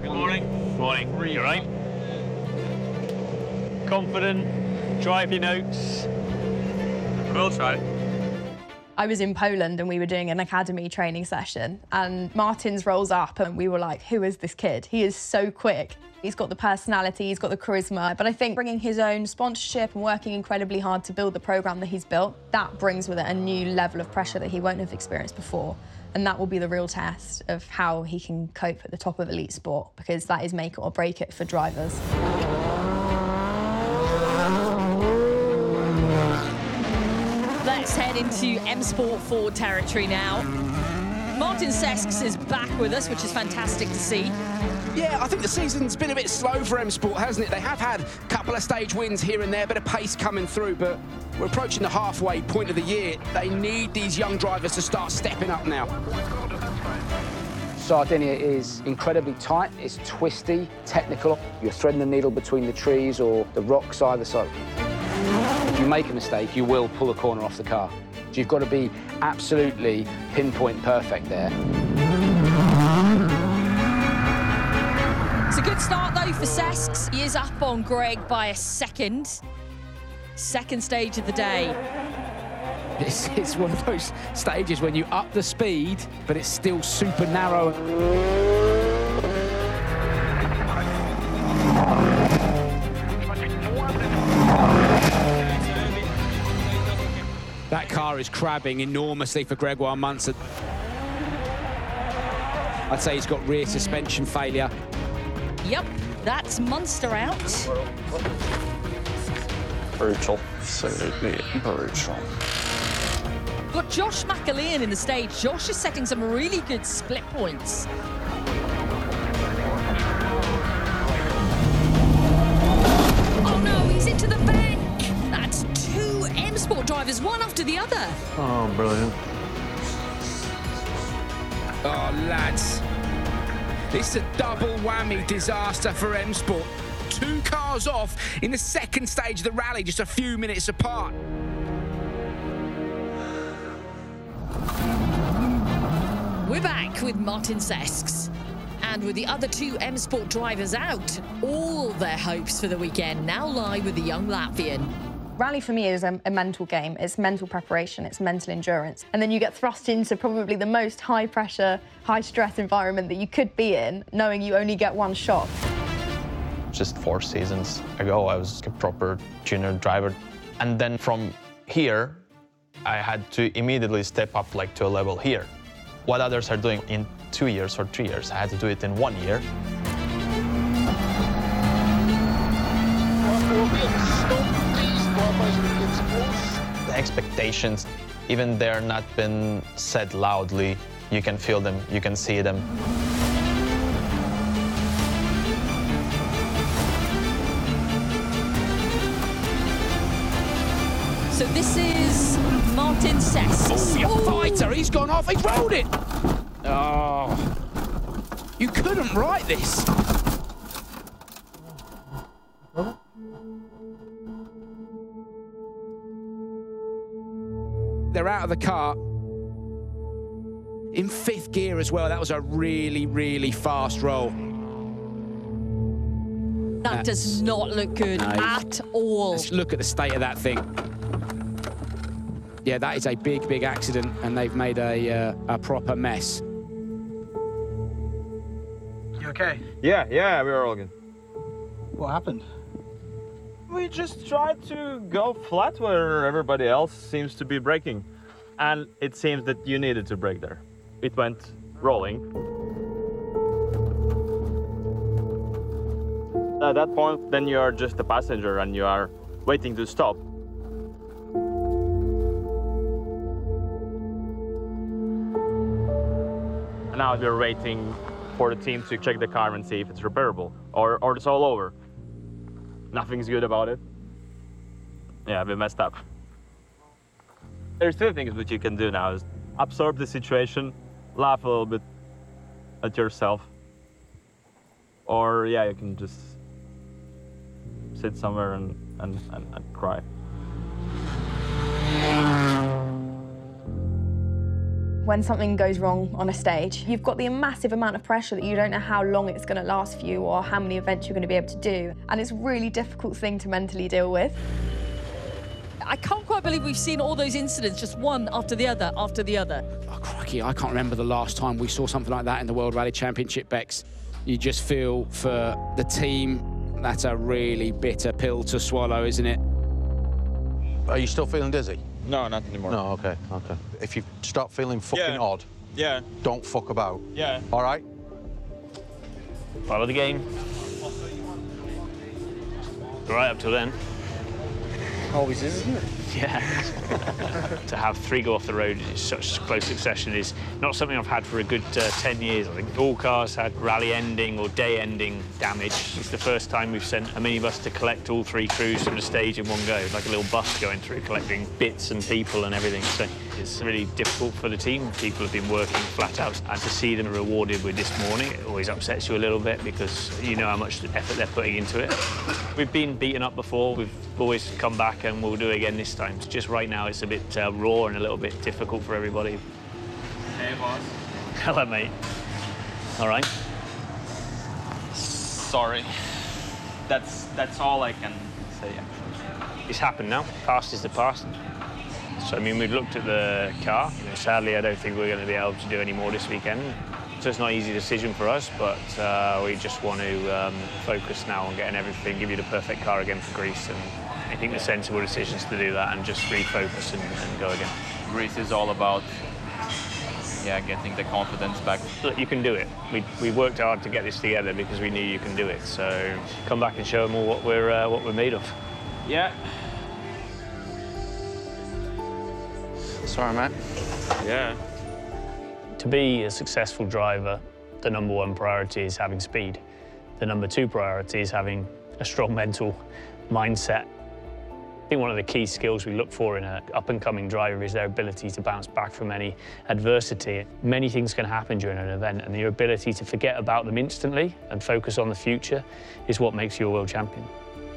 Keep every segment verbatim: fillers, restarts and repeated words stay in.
Good morning. Morning. You all right? Confident. Drive your notes. We'll try. I was in Poland and we were doing an academy training session and Martins rolls up and we were like, who is this kid? He is so quick. He's got the personality, he's got the charisma, but I think bringing his own sponsorship and working incredibly hard to build the program that he's built, that brings with it a new level of pressure that he won't have experienced before. And that will be the real test of how he can cope at the top of elite sport, because that is make it or break it for drivers. Let's head into M Sport Ford territory now. Martin Cesks is back with us, which is fantastic to see. Yeah, I think the season's been a bit slow for M Sport, hasn't it? They have had a couple of stage wins here and there, a bit of pace coming through, but we're approaching the halfway point of the year. They need these young drivers to start stepping up now. Sardinia is incredibly tight, it's twisty, technical. You're threading the needle between the trees or the rocks either side. If you make a mistake, you will pull a corner off the car. So you've got to be absolutely pinpoint perfect there. It's a good start, though, for Cesks. He is up on Greg by a second. Second stage of the day. It's, it's one of those stages when you up the speed, but it's still super narrow. That car is crabbing enormously for Gregoire Munson. I'd say he's got rear suspension failure. Yep, that's Munster out. Brutal, absolutely brutal. Got Josh McAlean in the stage. Josh is setting some really good split points. Oh no, he's into the bank. That's two M Sport drivers, one after the other. Oh, brilliant. Oh, lads. This is a double whammy disaster for M Sport. Two cars off in the second stage of the rally, just a few minutes apart. We're back with Martin Cesks. And with the other two M Sport drivers out, all their hopes for the weekend now lie with the young Latvian. Rally for me is a, a mental game. It's mental preparation, it's mental endurance. And then you get thrust into probably the most high pressure, high stress environment that you could be in, knowing you only get one shot. Just four seasons ago, I was a proper junior driver. And then from here, I had to immediately step up like to a level here. What others are doing in two years or three years, I had to do it in one year. The expectations, even they're not been said loudly, you can feel them, you can see them. So this is Martin Cesks. Oh, your fighter, he's gone off, he's rolled it! Oh, you couldn't write this. They're out of the car. In fifth gear as well, that was a really, really fast roll. That That's, does not look good no. at all. Let's look at the state of that thing. Yeah, that is a big, big accident, and they've made a, uh, a proper mess. You okay? Yeah, yeah, we are all good. What happened? We just tried to go flat where everybody else seems to be braking. And it seems that you needed to brake there. It went rolling. At that point, then you are just a passenger and you are waiting to stop. And now we're waiting for the team to check the car and see if it's repairable or, or it's all over. Nothing's good about it. Yeah, we messed up. There's two things that you can do now is absorb the situation, laugh a little bit at yourself. Or yeah, you can just sit somewhere and, and, and, and cry. When something goes wrong on a stage, you've got the massive amount of pressure that you don't know how long it's going to last for you or how many events you're going to be able to do. And it's a really difficult thing to mentally deal with. I can't quite believe we've seen all those incidents, just one after the other, after the other. Oh, crikey, I can't remember the last time we saw something like that in the World Rally Championship, Bex. You just feel for the team, that's a really bitter pill to swallow, isn't it? Are you still feeling dizzy? No, not anymore. No, okay, okay. If you start feeling fucking Yeah. odd, Yeah. don't fuck about. Yeah. All right? Follow the game. Right up till then. Always is, isn't it? Yeah. To have three go off the road in such close succession is not something I've had for a good uh, ten years. I think all cars had rally ending or day ending damage. It's the first time we've sent a minibus to collect all three crews from the stage in one go, like a little bus going through collecting bits and people and everything. So it's really difficult for the team. People have been working flat out, and to see them rewarded with this morning, it always upsets you a little bit because you know how much effort they're putting into it. We've been beaten up before. We've always come back and we'll do it again this time. It's just right now it's a bit uh, raw and a little bit difficult for everybody. Hey, boss. Hello, mate. All right. Sorry. That's that's all I can say, actually. It's happened now. Past is the past. So, I mean, we've looked at the car. You know, sadly, I don't think we're going to be able to do any more this weekend. So it's not an easy decision for us, but uh, we just want to um, focus now on getting everything, give you the perfect car again for Greece. And I think the sensible decision is to do that and just refocus and, and go again. Greece is all about, yeah, getting the confidence back. Look, you can do it. We, we worked hard to get this together because we knew you can do it. So come back and show them all what we're, uh, what we're made of. Yeah. Sorry, mate. Yeah. To be a successful driver, the number one priority is having speed. The number two priority is having a strong mental mindset. I think one of the key skills we look for in an up-and-coming driver is their ability to bounce back from any adversity. Many things can happen during an event, and your ability to forget about them instantly and focus on the future is what makes you a world champion.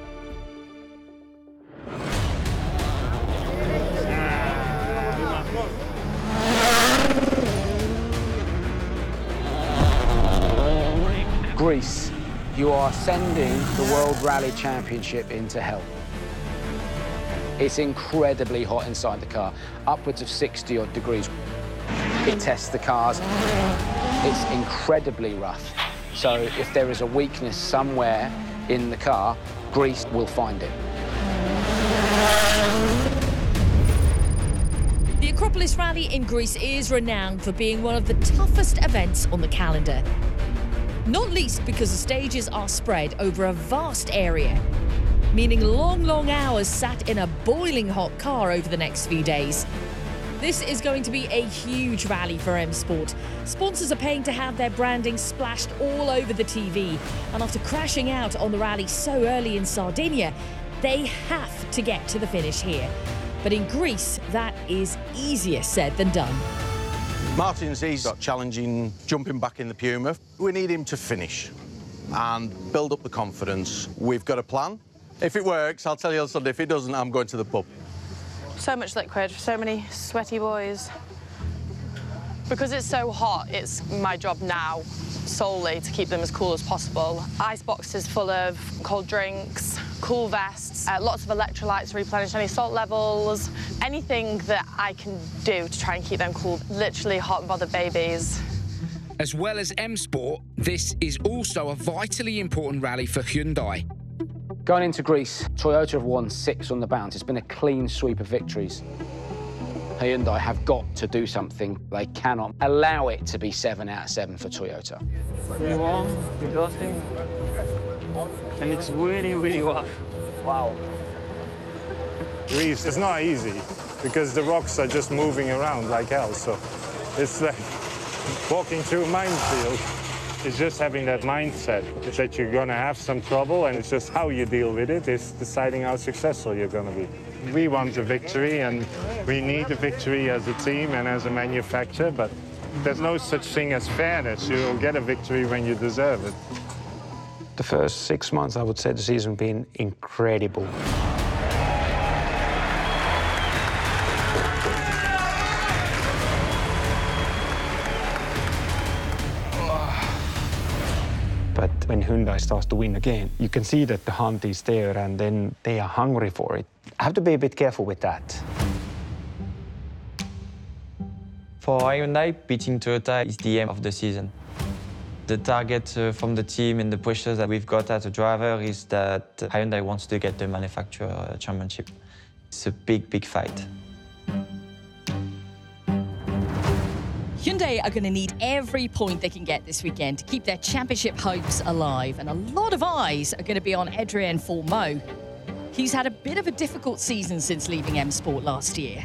Greece, you are sending the World Rally Championship into hell. It's incredibly hot inside the car, upwards of sixty odd degrees. It tests the cars. It's incredibly rough. So if there is a weakness somewhere in the car, Greece will find it. The Acropolis Rally in Greece is renowned for being one of the toughest events on the calendar. Not least because the stages are spread over a vast area, meaning long, long hours sat in a boiling hot car over the next few days. This is going to be a huge rally for M Sport. Sponsors are paying to have their branding splashed all over the T V, and after crashing out on the rally so early in Sardinia, they have to get to the finish here. But in Greece, that is easier said than done. Martin's, he's got challenging jumping back in the Puma. We need him to finish and build up the confidence. We've got a plan. If it works, I'll tell you on Sunday. If it doesn't, I'm going to the pub. So much liquid, so many sweaty boys. Because it's so hot, it's my job now solely to keep them as cool as possible. Ice boxes full of cold drinks, cool vests, uh, lots of electrolytes to replenish any salt levels, anything that I can do to try and keep them cool. Literally hot and bothered babies. As well as M Sport, this is also a vitally important rally for Hyundai. Going into Greece, Toyota have won six on the bounce. It's been a clean sweep of victories. Hyundai have got to do something. They cannot allow it to be seven out of seven for Toyota. You're warm, you're dusting, and it's really, really rough. Wow. Greece is not easy because the rocks are just moving around like hell. So it's like walking through a minefield. It's just having that mindset that you're going to have some trouble, and it's just how you deal with it is deciding how successful you're going to be. We want a victory, and we need a victory as a team and as a manufacturer, but there's no such thing as fairness. You'll get a victory when you deserve it. The first six months, I would say the season been incredible. But when Hyundai starts to win again, you can see that the hunt is there and then they are hungry for it. I have to be a bit careful with that. For Hyundai, beating Toyota is the aim of the season. The target uh, from the team and the pressure that we've got as a driver is that Hyundai wants to get the manufacturer championship. It's a big, big fight. Hyundai are going to need every point they can get this weekend to keep their championship hopes alive. And a lot of eyes are going to be on Adrien Fourmeau. He's had a bit of a difficult season since leaving M Sport last year.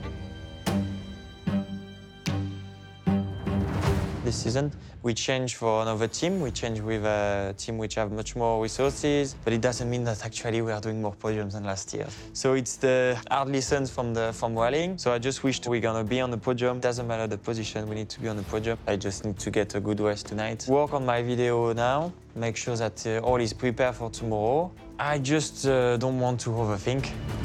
This season, we change for another team. We change with a team which have much more resources, but it doesn't mean that actually we are doing more podiums than last year. So it's the hard lessons from the from rallying. So I just wish we're gonna be on the podium. Doesn't matter the position, we need to be on the podium. I just need to get a good race tonight. Work on my video now, make sure that uh, all is prepared for tomorrow. I just uh, don't want to overthink.